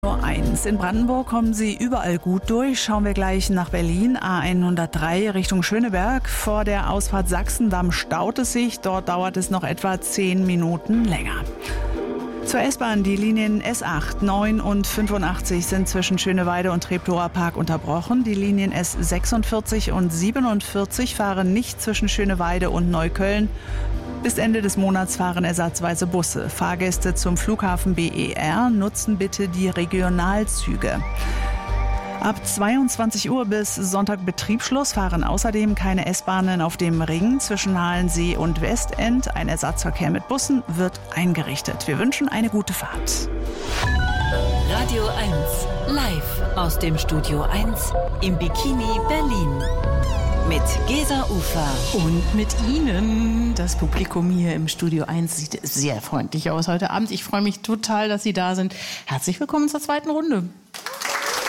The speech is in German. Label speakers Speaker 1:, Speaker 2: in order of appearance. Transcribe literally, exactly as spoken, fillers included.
Speaker 1: eins. In Brandenburg kommen Sie überall gut durch. Schauen wir gleich nach Berlin. A hundertdrei Richtung Schöneberg. Vor der Ausfahrt Sachsendamm staut es sich. Dort dauert es noch etwa zehn Minuten länger. Zur S-Bahn. Die Linien S acht, neun und fünfundachtzig sind zwischen Schöneweide und Treptower Park unterbrochen. Die Linien S sechsundvierzig und siebenundvierzig fahren nicht zwischen Schöneweide und Neukölln. Bis Ende des Monats fahren ersatzweise Busse. Fahrgäste zum Flughafen B E R nutzen bitte die Regionalzüge. Ab zweiundzwanzig Uhr bis Sonntag Betriebsschluss fahren außerdem keine S-Bahnen auf dem Ring zwischen Halensee und Westend. Ein Ersatzverkehr mit Bussen wird eingerichtet. Wir wünschen eine gute Fahrt.
Speaker 2: Radio eins, live aus dem Studio eins im Bikini Berlin. Mit Gesa Ufer.
Speaker 3: Und mit Ihnen. Das Publikum hier im Studio eins sieht sehr freundlich aus heute Abend. Ich freue mich total, dass Sie da sind. Herzlich willkommen zur zweiten Runde.